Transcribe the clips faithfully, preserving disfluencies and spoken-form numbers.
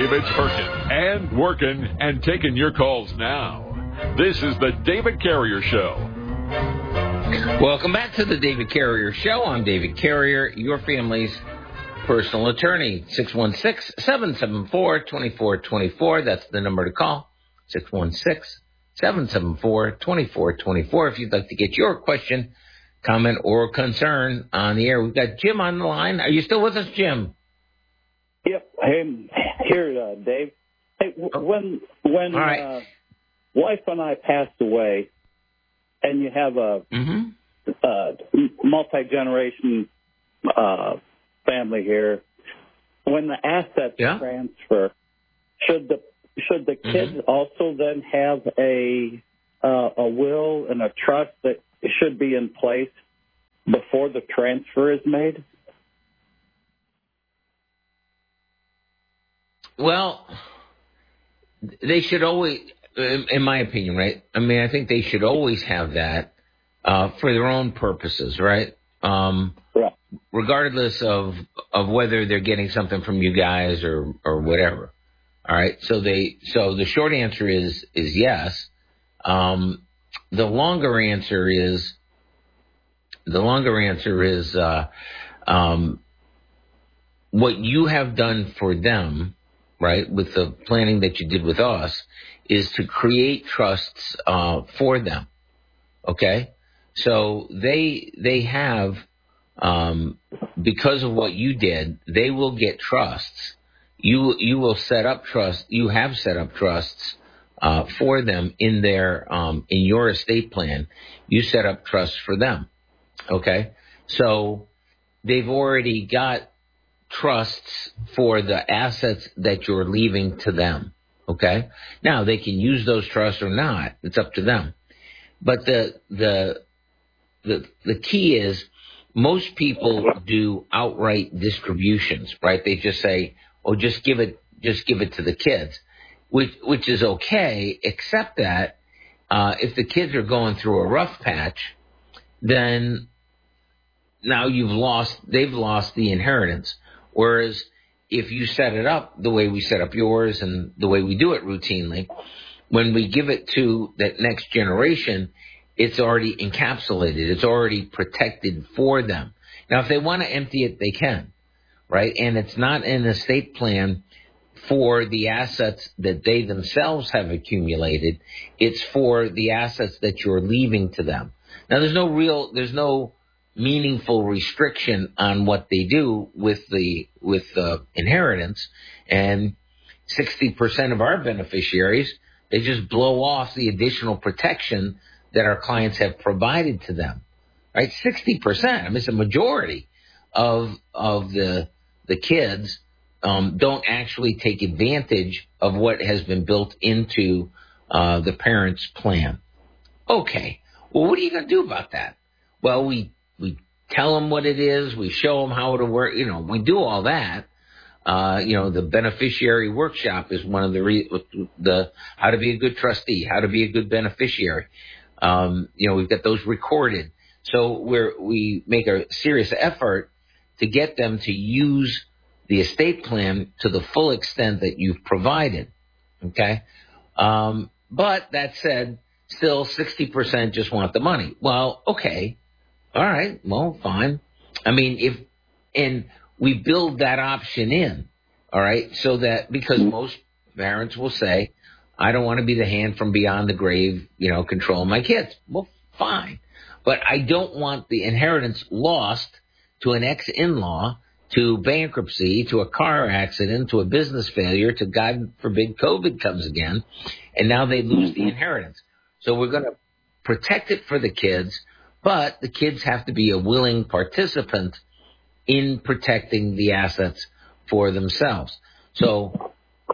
David's hurting and working and taking your calls now. This is the David Carrier Show. Welcome back to the David Carrier Show. I'm David Carrier, your family's personal attorney. six one six, seven seven four, two four two four. That's the number to call. six one six, seven seven four, two four two four. If you'd like to get your question, comment, or concern on the air. We've got Jim on the line. Are you still with us, Jim? Yep. Hey, here, uh, Dave. Hey, w- when when right. uh, wife and I passed away, and you have a Mm-hmm. uh, multi-generation uh, family here, when the assets Yeah. transfer, should the should the kids Mm-hmm. also then have a uh, a will and a trust that should be in place before the transfer is made? Well, they should always, in my opinion, right? I mean, I think they should always have that uh, for their own purposes, right? Um, Right. regardless of of whether they're getting something from you guys or or whatever. All right. So they so the short answer is is yes. Um, the longer answer is the longer answer is uh, um, what you have done for them. Right, with the planning that you did with us, is to create trusts uh, for them. Okay, so they they have, um, because of what you did, they will get trusts. You you will set up trust. You have set up trusts uh, for them in their um, in your estate plan. You set up trusts for them. Okay, so they've already got trusts for the assets that you're leaving to them. Okay? Now, they can use those trusts or not. It's up to them. But the the the the key is most people do outright distributions, right? They just say, "Oh, just give it just give it to the kids." Which which is okay, except that uh if the kids are going through a rough patch, then now you've lost they've lost the inheritance. Whereas if you set it up the way we set up yours and the way we do it routinely, when we give it to that next generation, it's already encapsulated. It's already protected for them. Now, if they want to empty it, they can, right? And it's not an estate plan for the assets that they themselves have accumulated. It's for the assets that you're leaving to them. Now, there's no real, there's no meaningful restriction on what they do with the with the inheritance, and sixty percent of our beneficiaries, they just blow off the additional protection that our clients have provided to them. Right, sixty percent. I mean, it's a majority of of the the kids um, don't actually take advantage of what has been built into uh, the parents' plan. Okay, well, what are you going to do about that? Well, we We tell them what it is. We show them how it'll work. You know, we do all that. Uh, you know, the beneficiary workshop is one of the, re- the how to be a good trustee, how to be a good beneficiary. Um, you know, we've got those recorded. So we're, we make a serious effort to get them to use the estate plan to the full extent that you've provided. Okay. Um, but that said, still sixty percent just want the money. Well, okay. All right, well, fine. I mean, if, and we build that option in, all right, so that, because most parents will say, I don't want to be the hand from beyond the grave, you know, controlling my kids. Well, fine. But I don't want the inheritance lost to an ex-in-law, to bankruptcy, to a car accident, to a business failure, to God forbid COVID comes again, and now they lose the inheritance. So we're going to protect it for the kids, but the kids have to be a willing participant in protecting the assets for themselves. So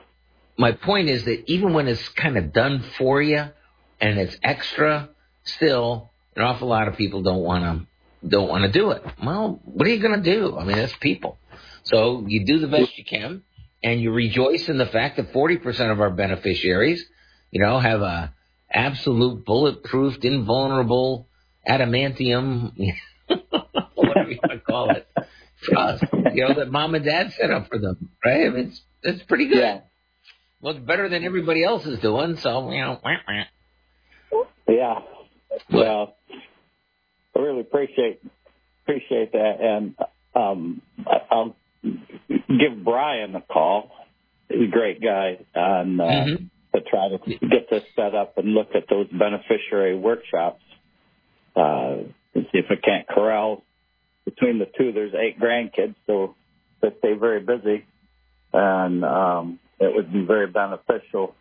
my point is that even when it's kind of done for you and it's extra, still an awful lot of people don't want to don't want to do it. Well, what are you going to do? I mean, that's people. So you do the best you can, and you rejoice in the fact that forty percent of our beneficiaries, you know, have a absolute bulletproof, invulnerable, adamantium, whatever you want to call it, trust, you know, that mom and dad set up for them, right? I mean, it's, it's pretty good. Yeah. Well, it's better than everybody else is doing, so, you know. Wah, wah. Yeah. Well, I really appreciate appreciate that. And um, I'll give Brian a call. He's a great guy on uh, Mm-hmm. to try to get this set up and look at those beneficiary workshops uh, and see if we can't corral between the two. There's eight grandkids, so they stay very busy, and um, it would be very beneficial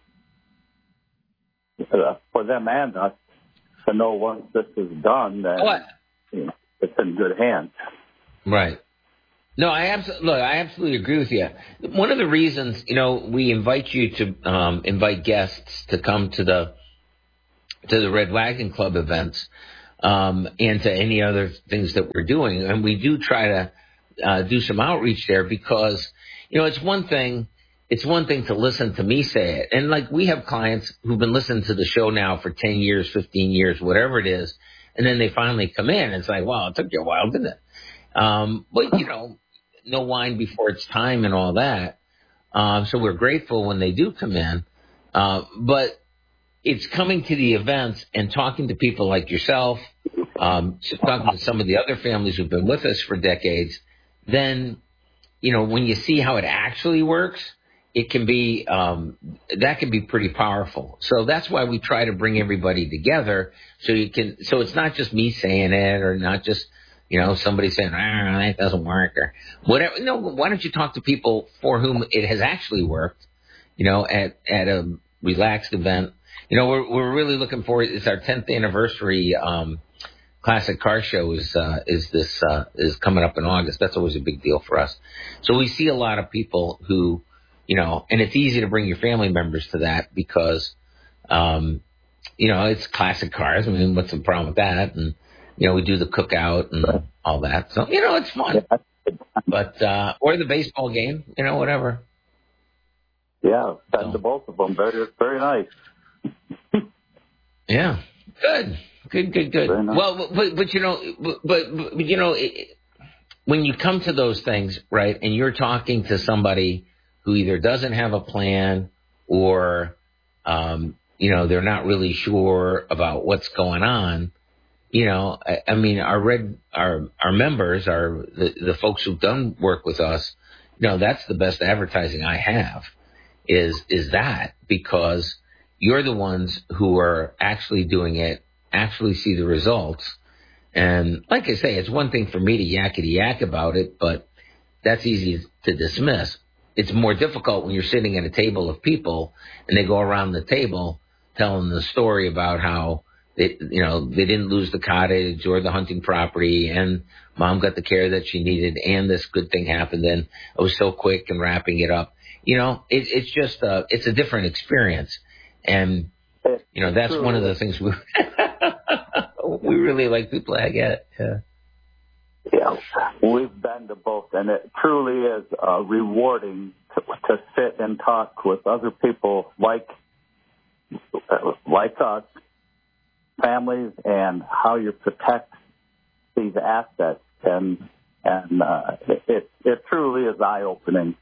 uh, for them and us to know once this is done that What? You know, it's in good hands. Right. No, I absolutely look. I absolutely agree with you. One of the reasons, you know, we invite you to um, invite guests to come to the to the Red Wagon Club events um, and to any other things that we're doing, and we do try to uh, do some outreach there because, you know, it's one thing. It's one thing to listen to me say it, and like we have clients who've been listening to the show now for ten years, fifteen years, whatever it is, and then they finally come in, and it's like, wow, it took you a while, didn't it? Um, but you know. No wine before it's time and all that. Um, so we're grateful when they do come in. Uh, but it's coming to the events and talking to people like yourself, um, talking to some of the other families who've been with us for decades. Then, you know, when you see how it actually works, it can be, um, that can be pretty powerful. So that's why we try to bring everybody together so you can, so it's not just me saying it or not just, you know, somebody saying, ah, that doesn't work or whatever. No, why don't you talk to people for whom it has actually worked, you know, at, at a relaxed event. You know, we're, we're really looking forward. It's our tenth anniversary, um, classic car show is, uh, is this, uh, is coming up in August. That's always a big deal for us. So we see a lot of people who, you know, and it's easy to bring your family members to that because, um, you know, it's classic cars. I mean, what's the problem with that? And, you know, we do the cookout and all that. So, you know, it's fun. But, uh, or the baseball game, you know, whatever. Yeah, been so. to both of them. Very, very nice. Yeah, good. Good, good, good. Nice. Well, but, but, you know, but, but you know, it, when you come to those things, right, and you're talking to somebody who either doesn't have a plan or, um, you know, they're not really sure about what's going on, you know, I, I mean, our red, our, our members, our, the, the folks who've done work with us, you know, that's the best advertising I have is, is that because you're the ones who are actually doing it, actually see the results. And like I say, it's one thing for me to yakety yak about it, but that's easy to dismiss. It's more difficult when you're sitting at a table of people and they go around the table telling the story about how They, you know, they didn't lose the cottage or the hunting property, and mom got the care that she needed, and this good thing happened, and I was so quick in wrapping it up. You know, it, it's just a, it's a different experience, and you know that's one of the things we we really like to play. Yeah, yeah. Yeah, we've been to both, and it truly is uh, rewarding to, to sit and talk with other people like uh, like us. Families and how you protect these assets, and and uh, it, it it truly is eye opening.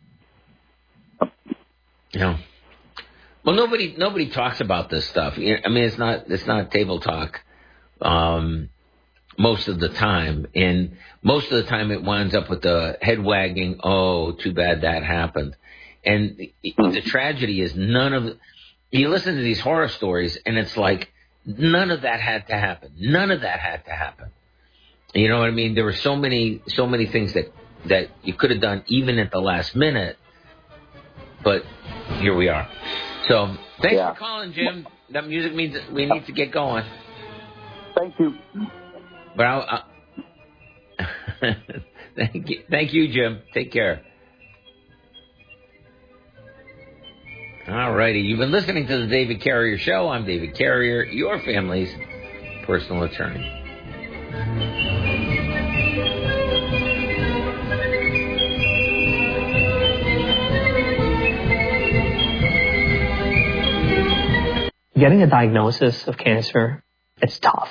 Yeah. Well, nobody nobody talks about this stuff. I mean, it's not it's not table talk um, most of the time, and most of the time it winds up with the head wagging. Oh, too bad that happened. And the tragedy is none of you listen to these horror stories, and it's like. None of that had to happen. None of that had to happen. You know what I mean? There were so many, so many things that, that you could have done even at the last minute, but here we are. So thanks yeah. for calling, Jim. That music means we need to get going. Thank you. But I'll, I'll thank you, thank you, Jim. Take care. All righty. You've been listening to the David Carrier Show. I'm David Carrier, your family's personal attorney. Getting a diagnosis of cancer, it's tough.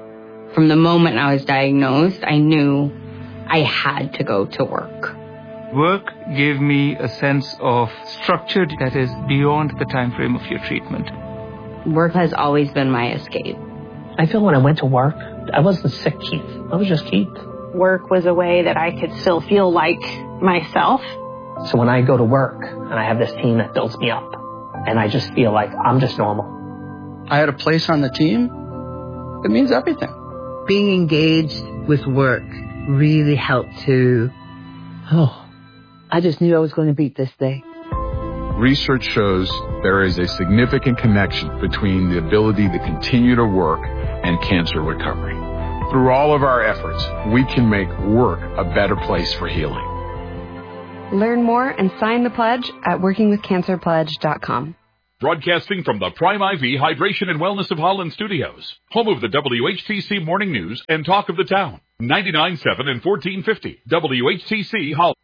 From the moment I was diagnosed, I knew I had to go to work. Work gave me a sense of structure that is beyond the time frame of your treatment. Work has always been my escape. I feel when I went to work, I wasn't sick Keith. I was just Keith. Work was a way that I could still feel like myself. So when I go to work and I have this team that builds me up, and I just feel like I'm just normal. I had a place on the team. It means everything. Being engaged with work really helped to, oh, I just knew I was going to beat this day. Research shows there is a significant connection between the ability to continue to work and cancer recovery. Through all of our efforts, we can make work a better place for healing. Learn more and sign the pledge at working with cancer pledge dot com. Broadcasting from the Prime I V Hydration and Wellness of Holland Studios, home of the W H T C Morning News and Talk of the Town, ninety-nine point seven and fourteen fifty W H T C Holland.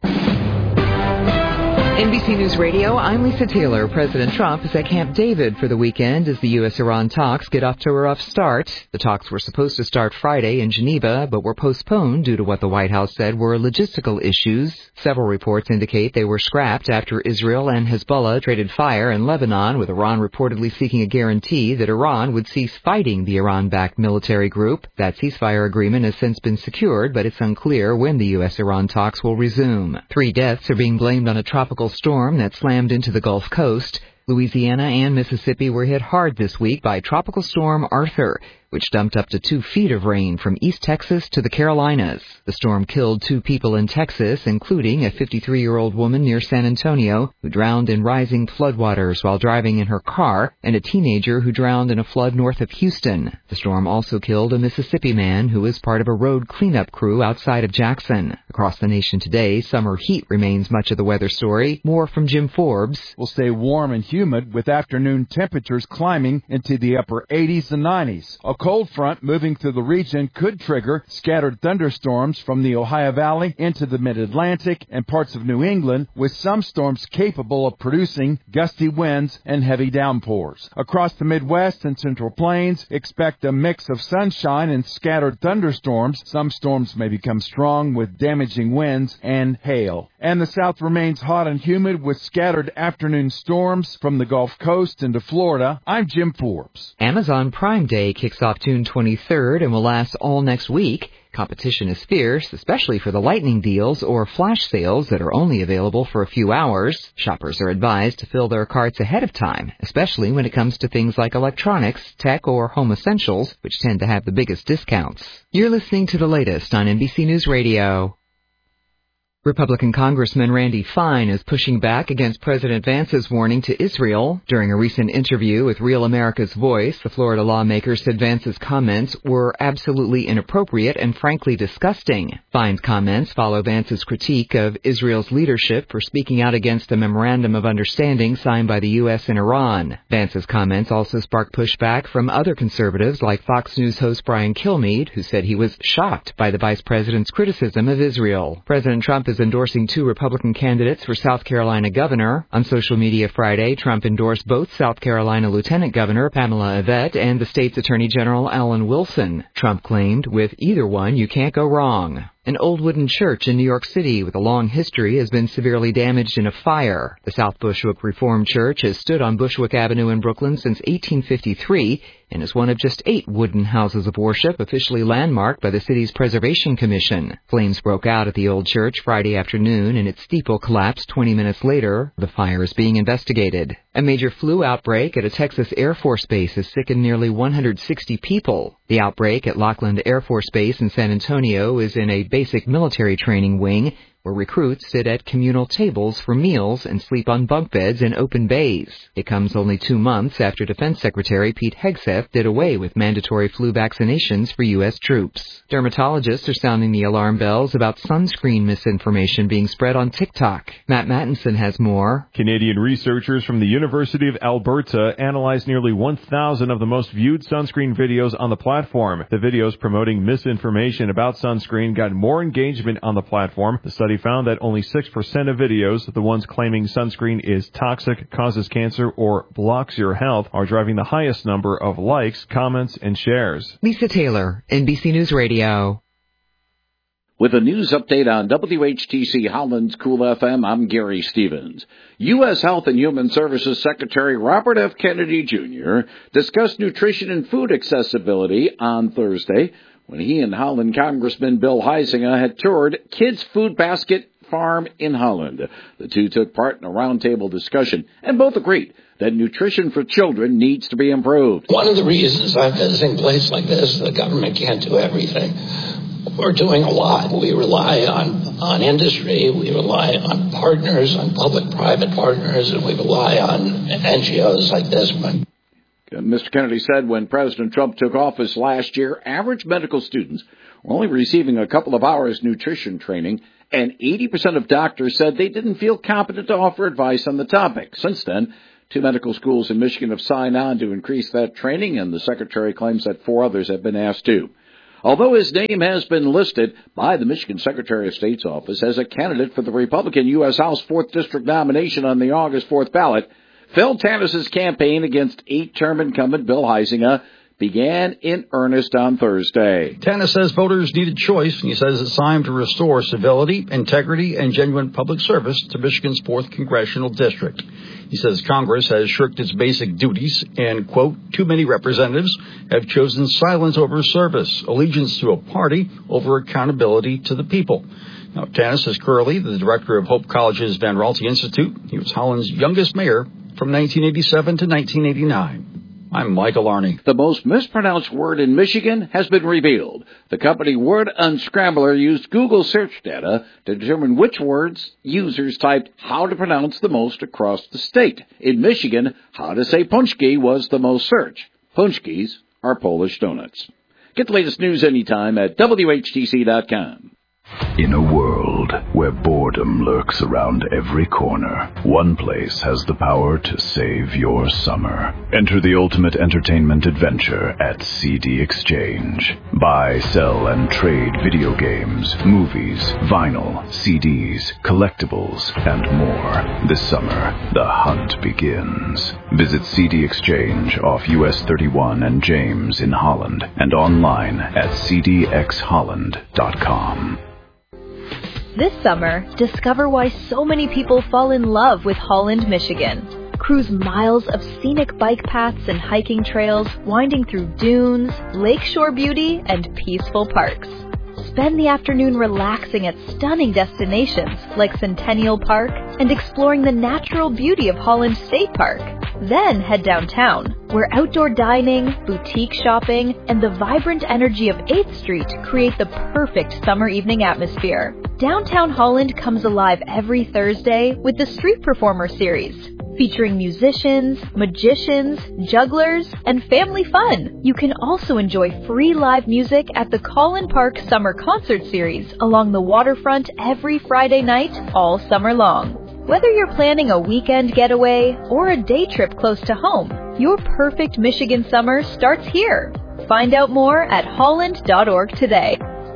N B C News Radio, I'm Lisa Taylor. President Trump is at Camp David for the weekend as the U S Iran talks get off to a rough start. The talks were supposed to start Friday in Geneva, but were postponed due to what the White House said were logistical issues. Several reports indicate they were scrapped after Israel and Hezbollah traded fire in Lebanon, with Iran reportedly seeking a guarantee that Iran would cease fighting the Iran-backed military group. That ceasefire agreement has since been secured, but it's unclear when the U S Iran talks will resume. Three deaths are being blamed on a tropical storm that slammed into the Gulf Coast. Louisiana and Mississippi were hit hard this week by Tropical Storm Arthur, which dumped up to two feet of rain from East Texas to the Carolinas. The storm killed two people in Texas, including a fifty-three-year-old woman near San Antonio who drowned in rising floodwaters while driving in her car, and a teenager who drowned in a flood north of Houston. The storm also killed a Mississippi man who was part of a road cleanup crew outside of Jackson. Across the nation today, summer heat remains much of the weather story. More from Jim Forbes. Will stay warm and humid with afternoon temperatures climbing into the upper eighties and nineties. A cold front moving through the region could trigger scattered thunderstorms from the Ohio Valley into the mid-Atlantic and parts of New England, with some storms capable of producing gusty winds and heavy downpours. Across the Midwest and Central Plains, expect a mix of sunshine and scattered thunderstorms. Some storms may become strong with damaging winds and hail. And the South remains hot and humid with scattered afternoon storms from the Gulf Coast into Florida. I'm Jim Forbes. Amazon Prime Day kicks off June twenty-third and will last all next week. Competition is fierce, especially for the lightning deals or flash sales that are only available for a few hours. Shoppers are advised to fill their carts ahead of time, especially when it comes to things like electronics, tech, or home essentials, which tend to have the biggest discounts. You're listening to the latest on N B C News Radio. Republican Congressman Randy Fine is pushing back against President Vance's warning to Israel. During a recent interview with Real America's Voice, the Florida lawmaker said Vance's comments were absolutely inappropriate and frankly disgusting. Fine's comments follow Vance's critique of Israel's leadership for speaking out against a memorandum of understanding signed by the U S and Iran. Vance's comments also sparked pushback from other conservatives like Fox News host Brian Kilmeade, who said he was shocked by the vice president's criticism of Israel. President Trump is endorsing two Republican candidates for South Carolina governor. On social media Friday, Trump endorsed both South Carolina Lieutenant Governor Pamela Yvette and the state's Attorney General Alan Wilson. Trump claimed, with either one, you can't go wrong. An old wooden church in New York City with a long history has been severely damaged in a fire. The South Bushwick Reformed Church has stood on Bushwick Avenue in Brooklyn since eighteen fifty-three and is one of just eight wooden houses of worship officially landmarked by the city's Preservation Commission. Flames broke out at the old church Friday afternoon and its steeple collapsed twenty minutes later. The fire is being investigated. A major flu outbreak at a Texas Air Force base has sickened nearly one hundred sixty people. The outbreak at Lockland Air Force Base in San Antonio is in a basic military training wing where recruits sit at communal tables for meals and sleep on bunk beds in open bays. It comes only two months after Defense Secretary Pete Hegseth did away with mandatory flu vaccinations for U S troops. Dermatologists are sounding the alarm bells about sunscreen misinformation being spread on TikTok. Matt Mattinson has more. Canadian researchers from the University of Alberta analyzed nearly one thousand of the most viewed sunscreen videos on the platform. The videos promoting misinformation about sunscreen got more engagement on the platform. The study found that only six percent of videos, the ones claiming sunscreen is toxic, causes cancer, or blocks your health, are driving the highest number of likes, comments, and shares. Lisa Taylor, N B C News Radio. With a news update on W H T C Holland's Cool F M, I'm Gary Stevens. U S Health and Human Services Secretary Robert F. Kennedy Junior discussed nutrition and food accessibility on Thursday when he and Holland Congressman Bill Huizenga had toured Kids Food Basket Farm in Holland. The two took part in a roundtable discussion and both agreed that nutrition for children needs to be improved. One of the reasons I'm visiting a place like this, the government can't do everything. We're doing a lot. We rely on, on industry, we rely on partners, on public-private partners, and we rely on N G Os like this one. Mister Kennedy said when President Trump took office last year, average medical students were only receiving a couple of hours nutrition training, and eighty percent of doctors said they didn't feel competent to offer advice on the topic. Since then, two medical schools in Michigan have signed on to increase that training, and the Secretary claims that four others have been asked to. Although his name has been listed by the Michigan Secretary of State's office as a candidate for the Republican U S House fourth District nomination on the August fourth ballot, Phil Tanis's campaign against eight-term incumbent Bill Huizenga began in earnest on Thursday. Tanis says voters need a choice, and he says it's time to restore civility, integrity, and genuine public service to Michigan's fourth Congressional District. He says Congress has shirked its basic duties and, quote, too many representatives have chosen silence over service, allegiance to a party over accountability to the people. Now, Tanis is currently the director of Hope College's Van Raalte Institute. He was Holland's youngest mayor from nineteen eighty-seven to nineteen eighty-nine. I'm Michael Arney. The most mispronounced word in Michigan has been revealed. The company Word Unscrambler used Google search data to determine which words users typed how to pronounce the most across the state. In Michigan, how to say punchki was the most searched. Punchkis are Polish donuts. Get the latest news anytime at W H T C dot com. In a world where boredom lurks around every corner, one place has the power to save your summer. Enter the ultimate entertainment adventure at C D Exchange. Buy, sell, and trade video games, movies, vinyl, C Ds, collectibles, and more. This summer, the hunt begins. Visit C D Exchange off U S thirty-one and James in Holland and online at C D X Holland dot com. This summer, discover why so many people fall in love with Holland, Michigan. Cruise miles of scenic bike paths and hiking trails winding through dunes, lakeshore beauty, and peaceful parks. Spend the afternoon relaxing at stunning destinations like Centennial Park and exploring the natural beauty of Holland State Park. Then head downtown, where outdoor dining, boutique shopping, and the vibrant energy of eighth Street create the perfect summer evening atmosphere. Downtown Holland comes alive every Thursday with the Street Performer Series, featuring musicians, magicians, jugglers, and family fun. You can also enjoy free live music at the Collin Park Summer Concert Series along the waterfront every Friday night all summer long. Whether you're planning a weekend getaway or a day trip close to home, your perfect Michigan summer starts here. Find out more at holland dot org today.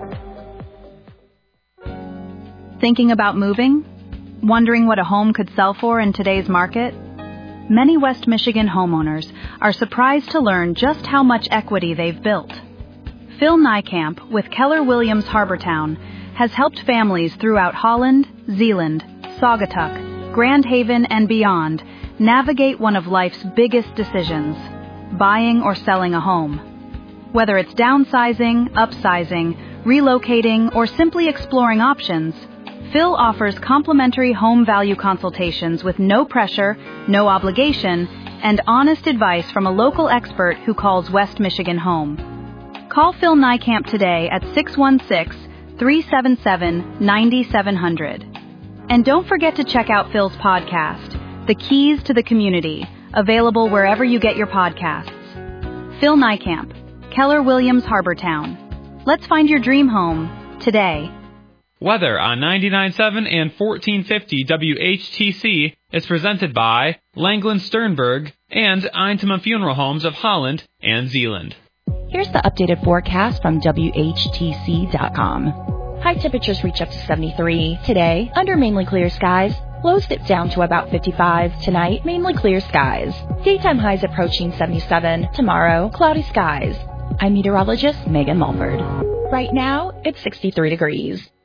Thinking about moving? Wondering what a home could sell for in today's market? Many West Michigan homeowners are surprised to learn just how much equity they've built. Phil Niekamp with Keller Williams Harbortown has helped families throughout Holland, Zeeland, Saugatuck, Grand Haven, and beyond navigate one of life's biggest decisions, buying or selling a home. Whether it's downsizing, upsizing, relocating, or simply exploring options, Phil offers complimentary home value consultations with no pressure, no obligation, and honest advice from a local expert who calls West Michigan home. Call Phil Niekamp today at six one six, three seven seven, nine seven zero zero. And don't forget to check out Phil's podcast, The Keys to the Community, available wherever you get your podcasts. Phil Niekamp, Keller Williams Harbortown. Let's find your dream home today. Weather on ninety-nine point seven and fourteen fifty W H T C is presented by Langland Sternberg and Eintema Funeral Homes of Holland and Zeeland. Here's the updated forecast from W H T C dot com. High temperatures reach up to seventy-three today under mainly clear skies. Lows dip down to about fifty-five tonight, mainly clear skies. Daytime highs approaching seventy-seven tomorrow, cloudy skies. I'm meteorologist Megan Mulford. Right now, it's sixty-three degrees.